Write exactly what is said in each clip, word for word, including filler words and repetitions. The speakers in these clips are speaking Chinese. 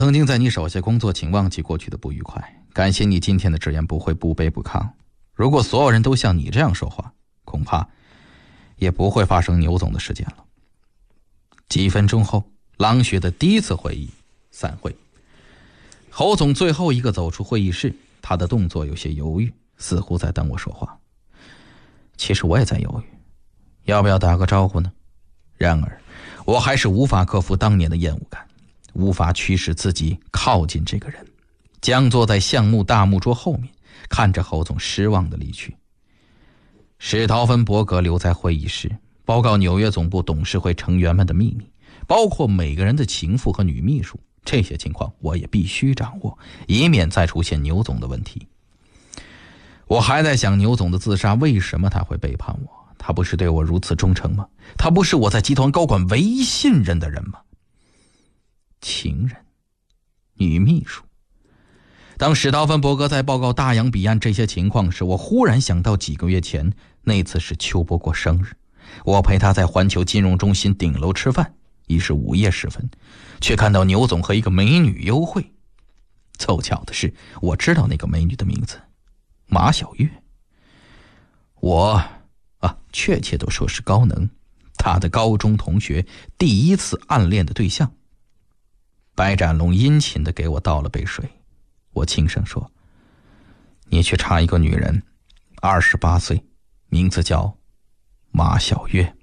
曾经在你手下工作，请忘记过去的不愉快，感谢你今天的直言不讳，不卑不亢。如果所有人都像你这样说话，恐怕也不会发生牛总的事件了。几分钟后，狼穴的第一次会议散会。侯总最后一个走出会议室，他的动作有些犹豫，似乎在等我说话。其实我也在犹豫，要不要打个招呼呢？然而我还是无法克服当年的厌恶感，无法驱使自己靠近这个人，僵坐在橡木大木桌后面，看着侯总失望的离去。史陶芬伯格留在会议室，报告纽约总部董事会成员们的秘密，包括每个人的情妇和女秘书，这些情况我也必须掌握，以免再出现牛总的问题。我还在想牛总的自杀，为什么他会背叛我？他不是对我如此忠诚吗？他不是我在集团高管唯一信任的人吗？情人，女秘书。当史道芬伯格在报告大洋彼岸这些情况时，我忽然想到几个月前，那次是邱伯过生日，我陪他在环球金融中心顶楼吃饭，已是午夜时分，却看到牛总和一个美女幽会。凑巧的是，我知道那个美女的名字，马小月。我啊，确切地说是高能，他的高中同学，第一次暗恋的对象。白展龙殷勤地给我倒了杯水，我轻声说：“你去查一个女人，二十八岁，名字叫马小月。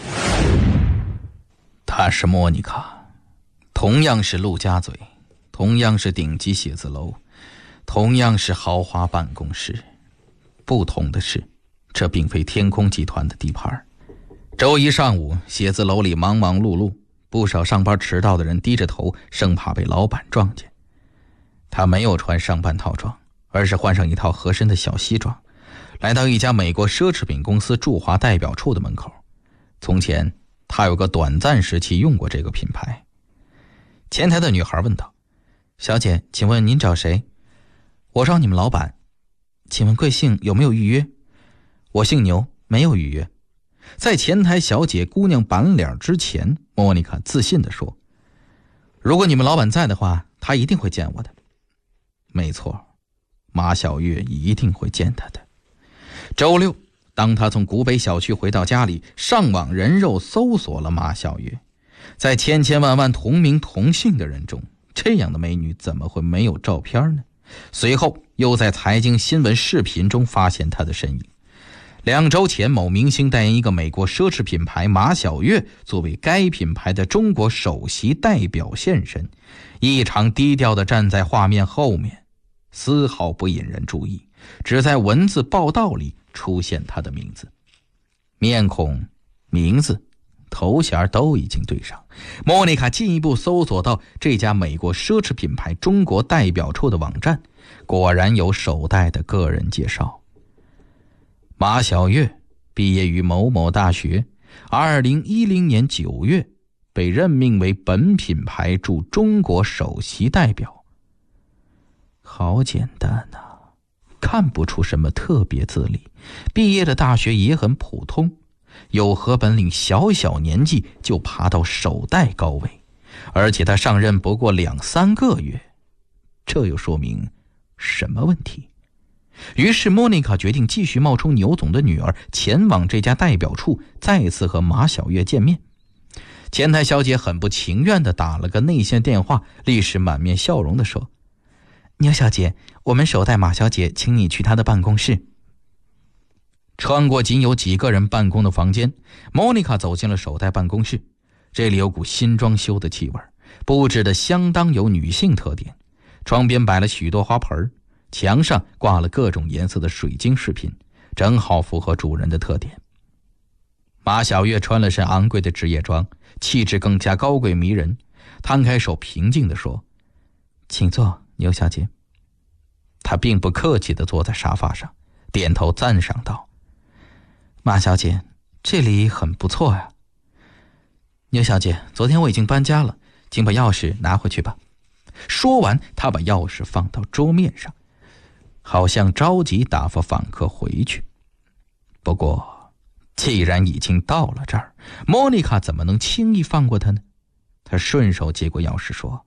她是莫妮卡，同样是陆家嘴，同样是顶级写字楼，同样是豪华办公室。不同的是，这并非天空集团的地盘。周一上午，写字楼里忙忙碌碌，不少上班迟到的人低着头，生怕被老板撞见。他没有穿上班套装，而是换上一套合身的小西装，来到一家美国奢侈品公司驻华代表处的门口。从前他有个短暂时期用过这个品牌。前台的女孩问道：“小姐，请问您找谁？”“我找你们老板。”“请问贵姓，有没有预约？”“我姓牛，没有预约。”在前台小姐姑娘板脸之前，莫妮卡自信地说：“如果你们老板在的话，他一定会见我的。”没错，马小月一定会见他的。周六，当他从古北小区回到家里，上网人肉搜索了马小月。在千千万万同名同姓的人中，这样的美女怎么会没有照片呢？随后又在财经新闻视频中发现她的身影。两周前，某明星代言一个美国奢侈品牌，马小月作为该品牌的中国首席代表现身，异常低调地站在画面后面，丝毫不引人注意，只在文字报道里出现她的名字。面孔、名字、头衔都已经对上。莫妮卡进一步搜索到这家美国奢侈品牌中国代表处的网站，果然有首代的个人介绍。马小月毕业于某某大学，二零一零年九月被任命为本品牌驻中国首席代表。好简单啊，看不出什么特别资历，毕业的大学也很普通，有何本领小小年纪就爬到首代高位，而且他上任不过两三个月，这又说明什么问题？于是莫妮卡决定继续冒充牛总的女儿，前往这家代表处，再次和马小月见面。前台小姐很不情愿地打了个内线电话，立时满面笑容地说：“牛小姐，我们首代马小姐请你去她的办公室。”穿过仅有几个人办公的房间，莫妮卡走进了首代办公室。这里有股新装修的气味，布置的相当有女性特点。窗边摆了许多花盆，墙上挂了各种颜色的水晶饰品，正好符合主人的特点。马小月穿了身昂贵的职业装，气质更加高贵迷人，摊开手平静地说：“请坐，牛小姐。”她并不客气地坐在沙发上，点头赞赏道：“马小姐，这里很不错呀。”“牛小姐，昨天我已经搬家了，请把钥匙拿回去吧。”说完，她把钥匙放到桌面上，好像着急打发访客回去。不过既然已经到了这儿，莫妮卡怎么能轻易放过他呢？她顺手接过钥匙说：“